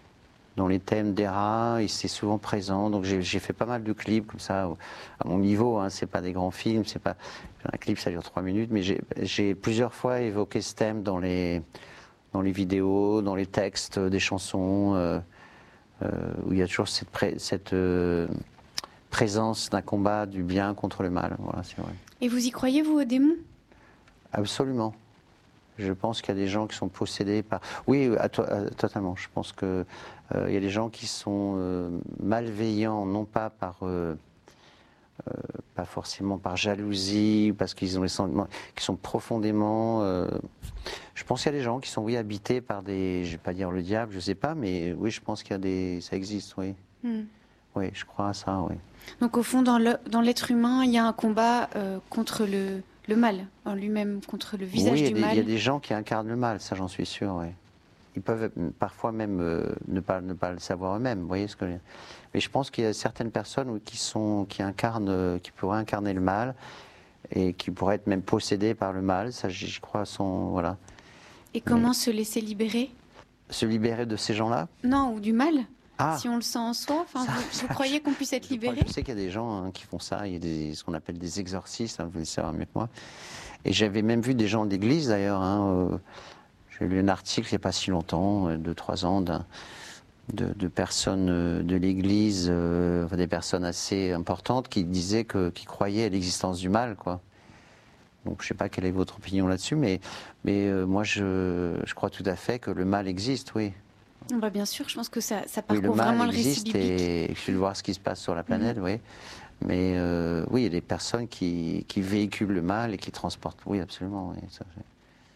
dans les thèmes d'Era, et c'est souvent présent. Donc, j'ai, j'ai fait pas mal de clips comme ça, à mon niveau. Hein, c'est pas des grands films, c'est pas un clip, ça dure trois minutes, mais j'ai, j'ai plusieurs fois évoqué ce thème dans les dans les vidéos, dans les textes des chansons, euh, euh, où il y a toujours cette, pré- cette euh, présence d'un combat du bien contre le mal. Voilà, c'est vrai. Et vous y croyez, vous, aux démons? Absolument. Je pense qu'il y a des gens qui sont possédés par... Oui, à to- à- totalement. Je pense qu'il euh, y a des gens qui sont euh, malveillants, non pas par... Euh, euh, pas forcément par jalousie, parce qu'ils ont les sentiments, qui sont profondément... Euh, je pense qu'il y a des gens qui sont, oui, habités par des... Je ne vais pas dire le diable, je ne sais pas, mais oui, je pense qu'il y a des... Ça existe, oui. Mm. Oui, je crois à ça, oui. Donc au fond, dans, le, dans l'être humain, il y a un combat euh, contre le, le mal, en lui-même, contre le visage oui, il y a du des, mal. il y a des gens qui incarnent le mal, ça j'en suis sûr, oui. Ils peuvent parfois même euh, ne, pas, ne pas le savoir eux-mêmes, vous voyez ce que je veux dire. Mais je pense qu'il y a certaines personnes qui, sont, qui, incarnent, qui pourraient incarner le mal et qui pourraient être même possédées par le mal, ça je crois sont... Voilà. Et comment Mais se laisser libérer? se libérer de ces gens-là? Non, ou du mal, Ah, si on le sent en soi. Enfin, ça, vous, ça, vous croyez qu'on puisse être je, crois- libéré? je sais qu'il y a des gens hein, qui font ça, il y a des, ce qu'on appelle des exorcistes, hein, vous le savoir mieux que moi. Et j'avais même vu des gens d'église d'ailleurs, hein, euh, j'ai lu un article il n'y a pas si longtemps, euh, deux, trois ans, d'un, de, de personnes euh, de l'église, euh, enfin, des personnes assez importantes qui disaient que, qui croyaient à l'existence du mal, quoi. Donc je ne sais pas quelle est votre opinion là-dessus, mais, mais euh, moi je, je crois tout à fait que le mal existe, oui. Bah, bien sûr, je pense que ça, ça Oui, parcourt le mal vraiment le récit existe biblique. et je vais voir ce qui se passe sur la planète, Mhm. oui. Mais euh, oui, il y a des personnes qui, qui véhiculent le mal et qui transportent. Oui, absolument. Oui, ça, c'est-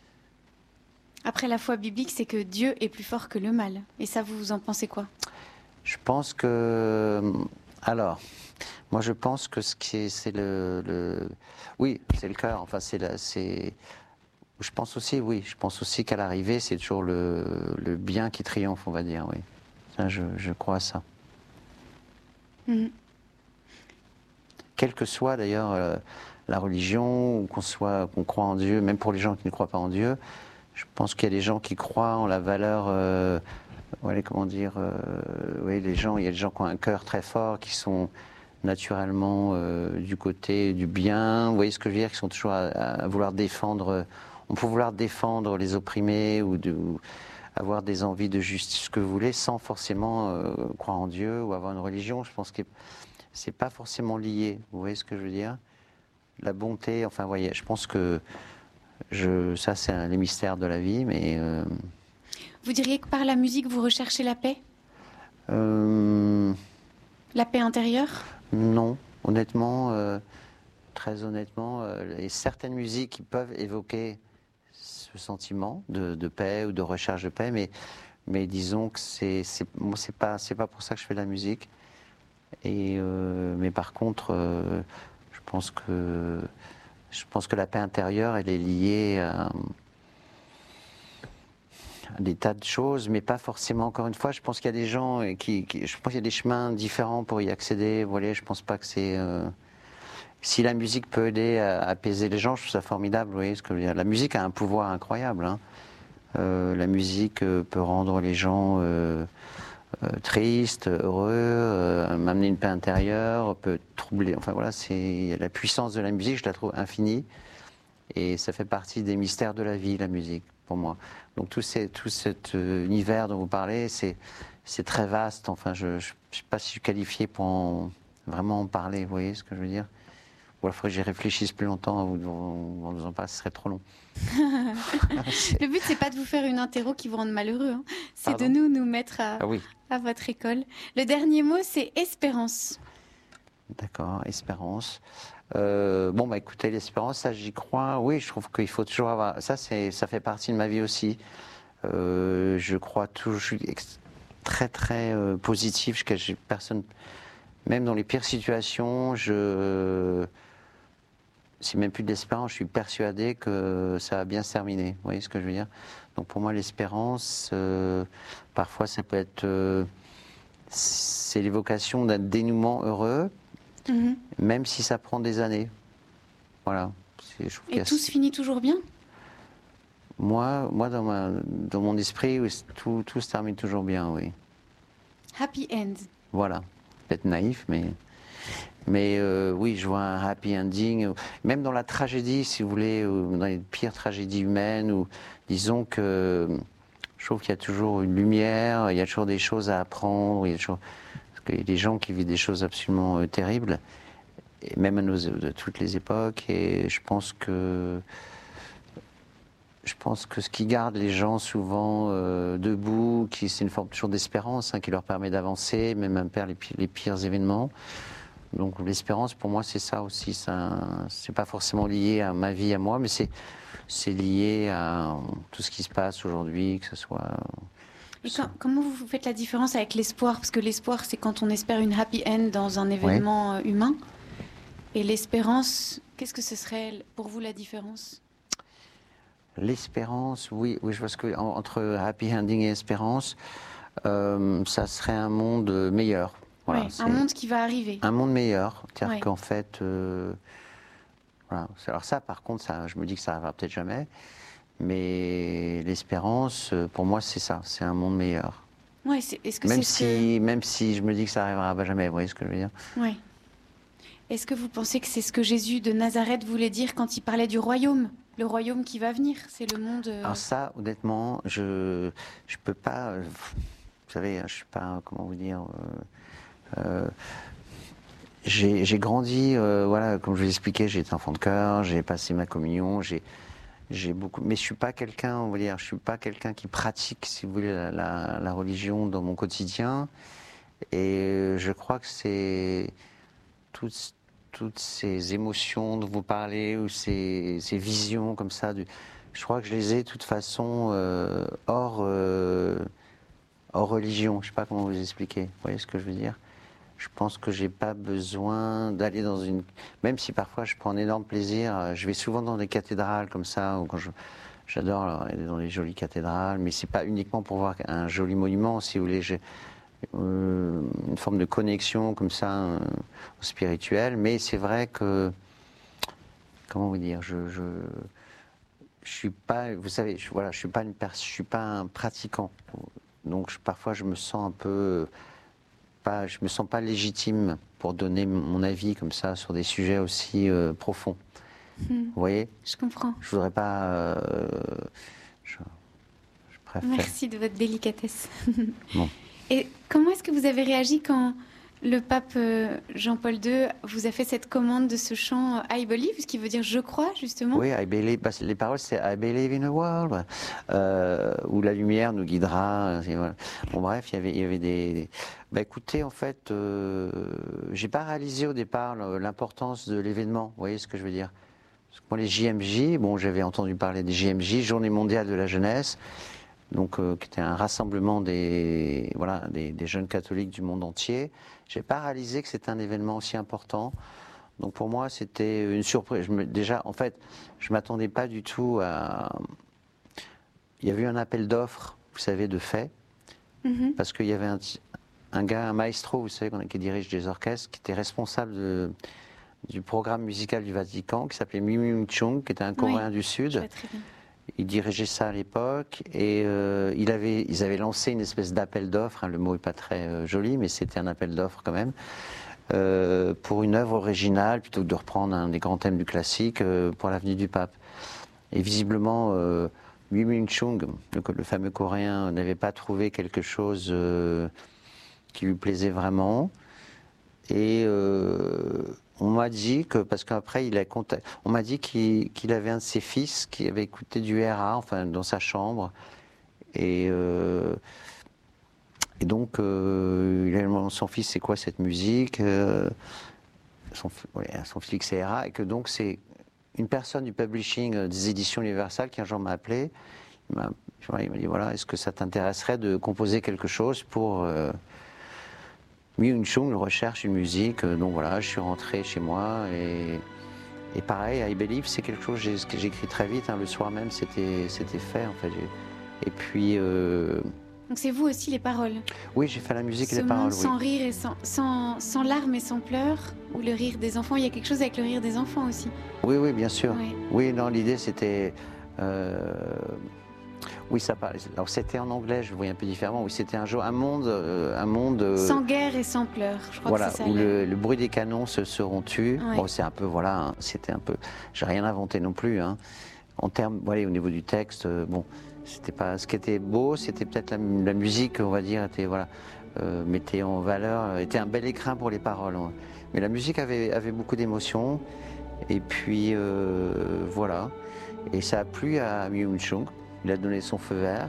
Après, la foi biblique, c'est que Dieu est plus fort que le mal. Et ça, vous, vous en pensez quoi? Je pense que. Alors, moi, je pense que ce qui est, c'est le, le- Oui, c'est le cœur. Enfin, c'est la, c'est. Je pense aussi, oui. Je pense aussi qu'à l'arrivée, c'est toujours le, le bien qui triomphe, on va dire. Oui. Ça, je, je crois à ça. Mhm. Quelle que soit d'ailleurs euh, la religion, ou qu'on soit, qu'on croit en Dieu, même pour les gens qui ne croient pas en Dieu, je pense qu'il y a des gens qui croient en la valeur, euh, ouais, comment dire, euh, oui, les gens, il y a des gens qui ont un cœur très fort, qui sont naturellement euh, du côté du bien, vous voyez ce que je veux dire, qui sont toujours à, à vouloir défendre, on peut vouloir défendre les opprimés ou, de, ou avoir des envies de justice, ce que vous voulez, sans forcément euh, croire en Dieu ou avoir une religion. Je pense que c'est pas forcément lié, vous voyez ce que je veux dire? La bonté, enfin, vous voyez, je pense que je, ça, c'est un, les mystères de la vie, mais... Euh, Vous diriez que par la musique, vous recherchez la paix? euh, La paix intérieure? non, honnêtement, euh, très honnêtement, euh, et certaines musiques qui peuvent évoquer ce sentiment de, de paix ou de recherche de paix, mais, mais disons que c'est, c'est, moi, c'est pas, c'est pas pour ça que je fais de la musique. Et, euh, mais par contre, euh, je pense que je pense que la paix intérieure, elle est liée à, à des tas de choses, mais pas forcément. Encore une fois, je pense qu'il y a des gens qui, qui je pense qu'il y a des chemins différents pour y accéder. Vous voyez, je pense pas que c'est. Euh, si la musique peut aider à apaiser les gens, je trouve ça formidable. Vous voyez ce que je veux dire. La musique a un pouvoir incroyable. Hein. Euh, la musique euh, peut rendre les gens euh, Euh, triste, heureux, euh, m'amener une paix intérieure, peut troubler. Enfin voilà, c'est la puissance de la musique, je la trouve infinie, et ça fait partie des mystères de la vie, la musique, pour moi. Donc tout, ces, tout cet euh, univers dont vous parlez, c'est c'est très vaste. Enfin, je ne sais pas si je suis qualifié pour en, vraiment en parler. Vous voyez ce que je veux dire? Ou il faudrait que j'y réfléchisse plus longtemps à vous, en vous en parler, ce serait trop long. Le but, c'est pas de vous faire une interro qui vous rende malheureux. Hein. C'est de Pardon? nous, nous mettre à, Ah oui, à votre école. Le dernier mot, c'est espérance. d'accord, espérance. Euh, bon, bah écoutez, l'espérance, ça j'y crois. Oui, je trouve qu'il faut toujours avoir. Ça, c'est, ça fait partie de ma vie aussi. Euh, je crois toujours. Je suis ex- très très euh, positif. Je, je, personne, même dans les pires situations, je, c'est même plus de l'espérance. Je suis persuadé que ça va bien se terminer. Vous voyez ce que je veux dire? Donc pour moi, l'espérance, euh, parfois, ça peut être, euh, c'est l'évocation d'un dénouement heureux, mm-hmm. même si ça prend des années. Voilà. Je Et tout se finit toujours bien? Moi, moi dans, ma, dans mon esprit, tout, tout se termine toujours bien, oui. Happy end. Voilà. Peut-être naïf, mais, mais euh, oui, je vois un happy ending. Même dans la tragédie, si vous voulez, ou dans les pires tragédies humaines, ou disons que je trouve qu'il y a toujours une lumière, il y a toujours des choses à apprendre, il y a toujours, parce qu'il y a des gens qui vivent des choses absolument euh, terribles, et même à nos, de toutes les époques, et je pense que Je pense que ce qui garde les gens souvent euh, debout, qui, c'est une forme toujours d'espérance hein, qui leur permet d'avancer, même à perdre les, pires, les pires événements. Donc l'espérance, pour moi, c'est ça aussi. Ça, c'est pas forcément lié à ma vie, à moi, mais c'est, c'est lié à tout ce qui se passe aujourd'hui, que ce soit... Et quand, comment vous faites la différence avec l'espoir? Parce que l'espoir, c'est quand on espère une happy end dans un événement ouais. humain. Et l'espérance, qu'est-ce que ce serait pour vous la différence? L'espérance, oui, oui, je vois ce que entre happy ending et espérance, euh, ça serait un monde meilleur. Voilà, ouais, un monde qui va arriver. Un monde meilleur, c'est-à-dire ouais. qu'en fait, euh, voilà. Alors ça, par contre, ça, je me dis que ça n'arrivera peut-être jamais, mais l'espérance, pour moi, c'est ça, c'est un monde meilleur. Ouais, c'est, est-ce que même c'est si, ce que... même si je me dis que ça n'arrivera jamais, vous voyez ce que je veux dire? Ouais. Est-ce que vous pensez que c'est ce que Jésus de Nazareth voulait dire quand il parlait du royaume? Le royaume qui va venir, c'est le monde... Euh... Alors ça, honnêtement, je je peux pas... Euh, vous savez, je suis pas... Comment vous dire... Euh, euh, j'ai, j'ai grandi, euh, voilà, comme je vous l'expliquais, j'ai été enfant de cœur, j'ai passé ma communion, j'ai, j'ai beaucoup... Mais je suis pas quelqu'un, on va dire, je suis pas quelqu'un qui pratique, si vous voulez, la, la, la religion dans mon quotidien. Et je crois que c'est... Toutes, toutes ces émotions dont vous parlez, ou ces, ces visions comme ça, du, je crois que je les ai de toute façon euh, hors, euh, hors religion. Je ne sais pas comment vous expliquer. Vous voyez ce que je veux dire? Je pense que j'ai pas besoin d'aller dans une... Même si parfois je prends un énorme plaisir, je vais souvent dans des cathédrales comme ça, ou quand je... j'adore aller dans les jolies cathédrales, mais c'est pas uniquement pour voir un joli monument, si vous voulez. J'ai... Euh, une forme de connexion comme ça euh, spirituelle, mais c'est vrai que comment vous dire, je je, je suis pas, vous savez, je, voilà, je suis pas une pers- je suis pas un pratiquant, donc je, parfois je me sens un peu pas, je me sens pas légitime pour donner mon avis comme ça sur des sujets aussi euh, profonds. Mmh. Vous voyez? Je comprends. Je voudrais pas. Euh, je, je préfère. Merci de votre délicatesse. Bon. Et comment est-ce que vous avez réagi quand le pape Jean-Paul deux vous a fait cette commande de ce chant I Believe, ce qui veut dire je crois, justement? Oui, I believe, bah, les paroles c'est I believe in a world, euh, où la lumière nous guidera. Voilà. Bon, bref, il y avait, il y avait des. des... Bah, écoutez, en fait, euh, j'ai pas réalisé au départ l'importance de l'événement. Vous voyez ce que je veux dire? Parce que moi, les J M J, bon, j'avais entendu parler des J M J, Journée mondiale de la jeunesse. Donc, euh, qui était un rassemblement des, voilà, des, des jeunes catholiques du monde entier. Je n'ai pas réalisé que c'était un événement aussi important. Donc, pour moi, c'était une surprise. Je me, déjà, en fait, je ne m'attendais pas du tout à... Il y avait eu un appel d'offres, vous savez, de fait, mm-hmm. parce qu'il y avait un, un gars, un maestro, vous savez, qui dirige des orchestres, qui était responsable de, du programme musical du Vatican, qui s'appelait Mi Myung Chung, qui était un Coréen oui, du Sud. Très bien. Il dirigeait ça à l'époque et euh, il avait, ils avaient lancé une espèce d'appel d'offres, hein, le mot n'est pas très euh, joli, mais c'était un appel d'offres quand même, euh, pour une œuvre originale, plutôt que de reprendre un des grands thèmes du classique, euh, pour l'avenue du pape. Et visiblement, euh, Mi Myung Chung, le, le fameux Coréen, n'avait pas trouvé quelque chose euh, qui lui plaisait vraiment. Et euh, on m'a dit que, parce qu'après il a contacté, on m'a dit qu'il, qu'il avait un de ses fils qui avait écouté du R A, enfin dans sa chambre, et, euh, et donc euh, il a demandé à son fils c'est quoi cette musique, euh, son, ouais, son fils c'est R A, et que donc c'est une personne du publishing euh, des éditions Universal qui un jour m'a appelé, il m'a il m'a dit, voilà, est-ce que ça t'intéresserait de composer quelque chose pour euh, Myung Chung recherche une musique. Euh, donc voilà, je suis rentré chez moi et, et pareil, I Believe, c'est quelque chose j'ai- que j'ai écrit très vite. Hein, le soir même, c'était c'était fait en fait. J'ai- Et puis, euh, Donc c'est vous aussi les paroles. oui, j'ai fait la musique Ce et les monde paroles. sans Oui. rire et sans, sans, sans larmes et sans pleurs, ou le rire des enfants. Il y a quelque chose avec le rire des enfants aussi. oui, oui, bien sûr. Ouais. Oui, non, l'idée c'était. euh, Oui, ça parlait. Alors c'était en anglais, je le voyais un peu différemment. Oui, c'était un jour, un monde, euh, un monde. euh, Sans guerre et sans pleurs. Je crois Voilà, que c'est ça. où là. le, le bruit des canons se seront tus. Ouais. Bon, c'est un peu, voilà, hein, c'était un peu. J'ai rien inventé non plus. Hein. En termes, voilà, au niveau du texte, euh, bon, c'était pas. Ce qui était beau, c'était peut-être la, la musique, on va dire, était voilà, euh, mettait en valeur, euh, était un bel écrin pour les paroles. Hein. Mais la musique avait, avait beaucoup d'émotions. Et puis euh, voilà, et ça a plu à Myung Chung. Il a donné son feu vert.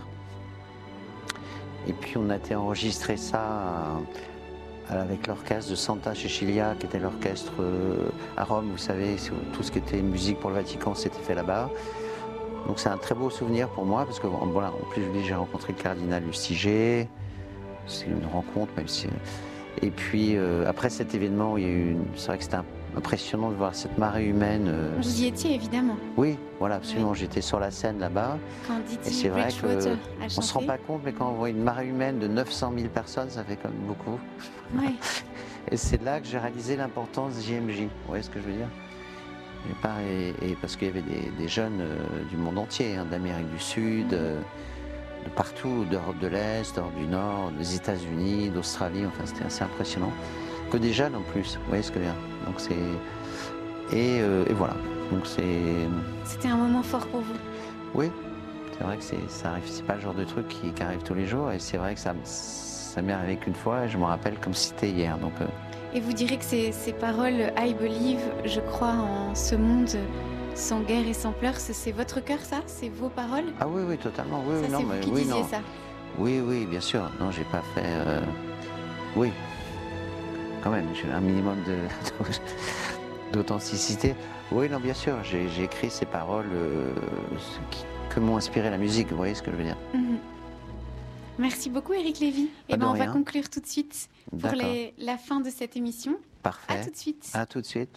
Et puis on a été enregistrer ça à- avec l'orchestre de Santa Cecilia, qui était l'orchestre euh, à Rome, vous savez, c'est- tout ce qui était musique pour le Vatican, c'était fait là-bas. Donc c'est un très beau souvenir pour moi, parce que en- voilà, en plus je vous dis, j'ai rencontré le cardinal Lustiger, c'est une rencontre, même si... Et puis euh, après cet événement, il y a eu une... c'est vrai que c'était un- impressionnant de voir cette marée humaine. euh, Vous y étiez évidemment. Oui, voilà, absolument, j'étais sur la scène là-bas. Quand Et Didi c'est vrai Bridgewater a On chanté. se rend pas compte, mais quand on voit une marée humaine de neuf cent mille personnes, ça fait quand même beaucoup. Ouais. Et c'est là que j'ai réalisé l'importance de J M J. Vous voyez ce que je veux dire? Et, par- et- et parce qu'il y avait des, des jeunes euh, du monde entier, hein, d'Amérique du Sud, euh, de partout, d'Europe de l'Est, d'Europe du Nord, des États-Unis, d'Australie. Enfin, c'était assez impressionnant. Que des jeunes en plus. Vous voyez ce que je veux dire? Donc c'est et, euh, et voilà. Donc c'est C'était un moment fort pour vous. oui. C'est vrai que c'est, ça arrive, c'est pas le genre de truc qui, qui arrive tous les jours, et c'est vrai que ça, ça m'est arrivé qu'une fois, et je me rappelle comme si c'était hier. Donc, euh, Et vous direz que ces, ces paroles I believe, je crois en ce monde sans guerre et sans pleurs, c'est, c'est votre cœur ça? C'est vos paroles? ah oui, oui, totalement. Oui, Ça oui, c'est non, vous mais qui oui, disiez non. ça. Oui, oui, bien sûr. Non, j'ai pas fait. euh, Oui, quand même, j'ai un minimum de d'authenticité. Oui, non, bien sûr. J'ai, j'ai écrit ces paroles euh, ce qui- que m'ont inspiré la musique. Vous voyez ce que je veux dire? Mhm. Merci beaucoup Éric Lévy. Pas Et de ben on va rien. conclure tout de suite pour D'accord. les- la fin de cette émission. À Parfait. tout de suite. À tout de suite.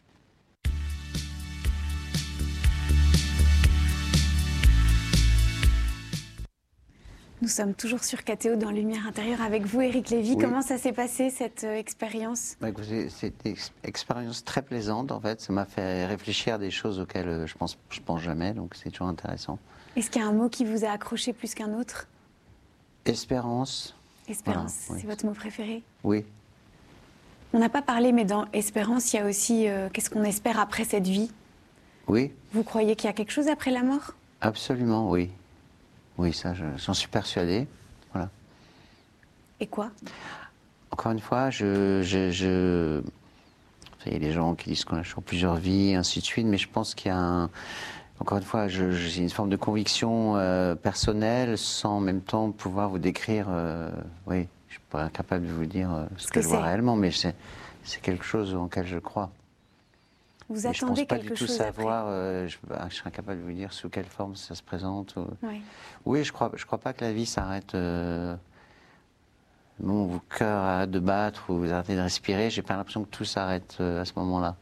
Nous sommes toujours sur K T O dans Lumière intérieure avec vous Éric Lévy. Oui. Comment ça s'est passé cette euh, expérience? Bah, écoutez, c'est une ex- expérience très plaisante en fait. Ça m'a fait réfléchir à des choses auxquelles euh, je pense, je pense jamais, donc c'est toujours intéressant. Est-ce qu'il y a un mot qui vous a accroché plus qu'un autre? Espérance, Espérance, Voilà, oui. c'est votre mot préféré? oui. On n'a pas parlé, mais dans Espérance, il y a aussi euh, qu'est-ce qu'on espère après cette vie? Oui, Vous croyez qu'il y a quelque chose après la mort? absolument, oui. Oui, ça, je- j'en suis persuadé. Voilà. Et quoi? Encore une fois, je, je, je- il y a des gens qui disent qu'on a toujours plusieurs vies, ainsi de suite, mais je pense qu'il y a un... Encore une fois, je- je- j'ai une forme de conviction euh, personnelle sans en même temps pouvoir vous décrire. euh, oui, je ne suis pas incapable de vous dire euh, ce Ce que, que je vois c'est. réellement, mais c'est, c'est quelque chose en lequel je crois. Vous Mais je ne pense attendez pas quelque du tout chose savoir, euh, je, bah, je serais incapable de vous dire sous quelle forme ça se présente. ou- après? Ouais. Oui, je crois, je crois pas que la vie s'arrête. Euh... Bon, vos cœurs arrêtent de battre ou vous arrêtez de respirer. J'ai pas l'impression que tout s'arrête euh, à ce moment-là.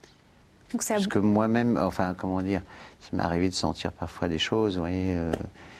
Donc ça, Parce que moi-même, enfin, comment dire, ça m'est arrivé de sentir parfois des choses, vous voyez, euh,